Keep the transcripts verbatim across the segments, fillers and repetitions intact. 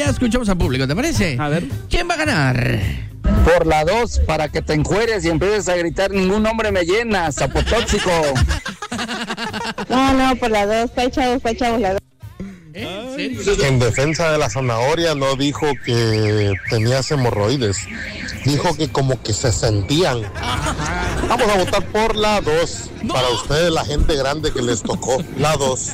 escuchamos al público, ¿te parece? A ver. ¿Quién va a ganar? Por la dos, para que te encueres y empieces a gritar, ningún hombre me llena, sapotóxico. No, no, por la dos, está echado, está echado la dos. ¿Eh? En defensa de la zanahoria no dijo que tenías hemorroides, dijo que como que se sentían. Vamos a votar por la dos. No. Para ustedes, la gente grande que les tocó, la dos.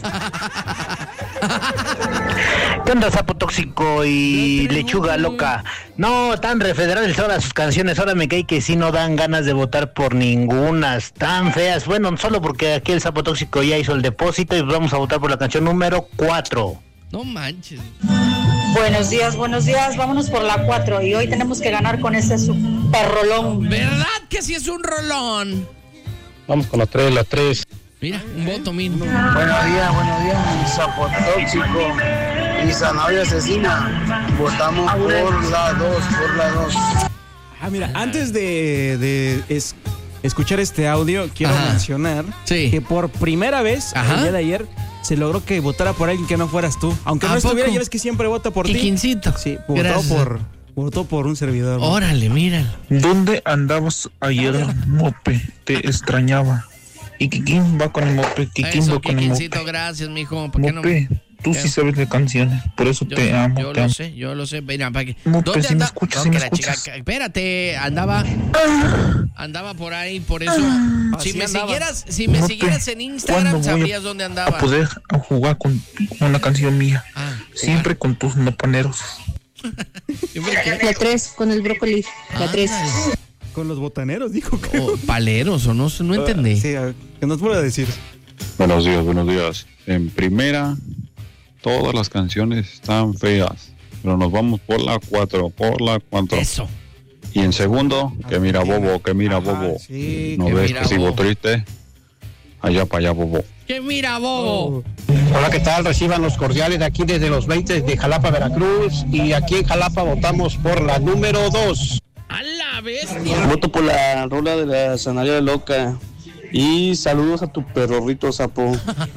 ¿Qué onda, sapo tóxico y lechuga loca? No, tan refederales ahora sus canciones, ahora me cae que sí no dan ganas de votar por ninguna, tan feas. Bueno, solo porque aquí el sapo tóxico ya hizo el depósito y vamos a votar por la canción número cuatro. No manches. Buenos días, buenos días, vámonos por la cuatro y hoy tenemos que ganar con ese super rolón. ¿Verdad que sí es un rolón? Vamos con la tres, la tres. Mira, un voto mínimo. Buenos días, buenos días, sapotóxico y zanahoria asesina. Votamos por la dos, por la dos. Ah, mira, antes de, de es, escuchar este audio, quiero Ajá. mencionar Sí. que por primera vez, Ajá. el día de ayer, se logró que votara por alguien que no fueras tú. Aunque no ¿A estuviera, poco? ya ves que siempre vota por ti. Quiquincito. Sí, votó Gracias. por, votó por un servidor. ¿No? Órale, mira. ¿Dónde andabas ayer, Mope? Te extrañaba. ¿Y Kikín va con el Mope? Kikín Eso, va con el Quiquincito, Mope. gracias, mijo. ¿Por qué no? Mope, tú sí sabes de canciones, por eso Yo, te amo. yo te lo amo. sé, yo lo sé. Mira, para que. Mope, ¿Dónde si me anda? escuchas, No, si me que la chica- escuchas. espérate, andaba. Andaba por ahí, por eso. Si Así me andaba. siguieras, si me Mope, siguieras en Instagram, ¿cuándo voy a- sabrías dónde andaba. A poder a jugar con una canción mía. Ah, Siempre con tus nopaneros. siempre que- La tres, con el brócoli, la tres. Ándale. Con los botaneros, dijo. O paleros, o no, sé, no entendí. Sí, a- que nos vuelva a decir. Buenos días, buenos días. En primera, todas las canciones están feas, pero nos vamos por la cuatro, por la cuatro. Eso. Y en segundo, que mira bobo, que mira Ajá, bobo. sí, ¿No que ves mira que sigo bobo. triste? Allá para allá bobo. Que mira, bobo. Hola, ¿qué tal? Reciban los cordiales de aquí desde los veinte de Jalapa, Veracruz. Y aquí en Jalapa votamos por la número dos. A la bestia. Voto por la rola de la zanahoria loca. Y saludos a tu perrorrito sapo.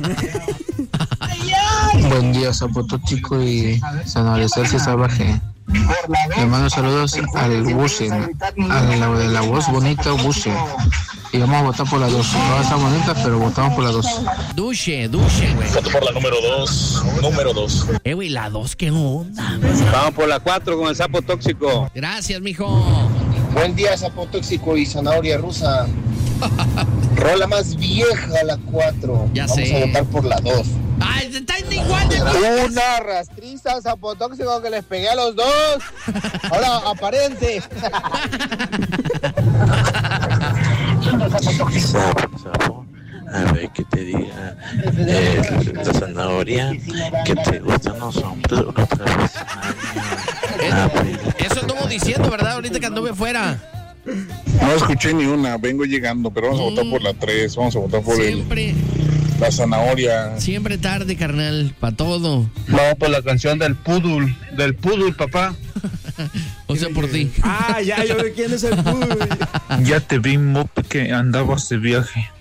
Buen día, sapotóxico y zanahoria salvaje. Le mando saludos al Buce, a la de la voz bonita Buce. Y vamos a votar por la dos. No está bonita, pero votamos por la dos. Duche, duche, güey. Voto por la número dos, número dos. Eh, güey, la dos, qué onda. Vamos por la cuatro con el sapo tóxico. Gracias, mijo. Buen día, sapotóxico y zanahoria rusa. Rola más vieja, la cuatro. Ya Vamos sé. a votar por la dos. Ay, están igual de Una rastriza sapotóxico que les pegué a los dos. Ahora, aparente. Sapo, sapo, a ver qué te diga eh, la zanahoria que te gustan los hombres otra vez. Ah, pues. Eso anduvo diciendo, ¿verdad? Ahorita que anduve fuera. No escuché ni una, vengo llegando, pero vamos a votar por la tres, vamos a votar por el, Siempre, la zanahoria. siempre tarde, carnal, para todo. Vamos por la canción del pudul, del pudul, papá. O sea, por ti. Ah, ya, yo sé quién es el Puy. Ya te vi, Mope, que andabas de viaje.